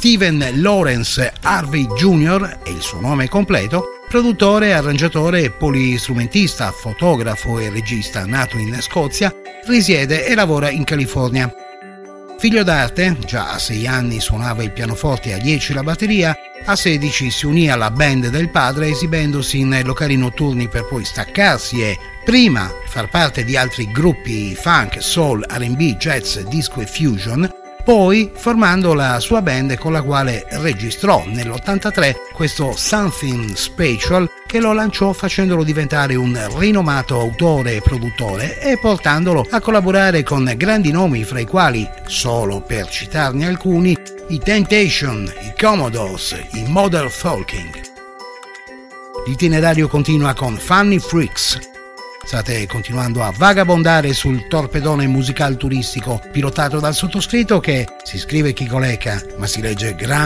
Steven Lawrence Harvey Jr. è il suo nome completo, produttore, arrangiatore e polistrumentista, fotografo e regista, nato in Scozia, risiede e lavora in California. Figlio d'arte, già a 6 anni suonava il pianoforte e a 10 la batteria, a 16 si unì alla band del padre esibendosi in locali notturni per poi staccarsi e prima far parte di altri gruppi funk, soul, R&B, jazz, disco e fusion, poi formando la sua band con la quale registrò nell'83 questo Something Special che lo lanciò facendolo diventare un rinomato autore e produttore e portandolo a collaborare con grandi nomi fra i quali, solo per citarne alcuni, i Temptation, i Commodores, i Modern Talking. L'itinerario continua con Funny Freaks. State continuando a vagabondare sul torpedone musical turistico pilotato dal sottoscritto che si scrive Chicoleca ma si legge Gran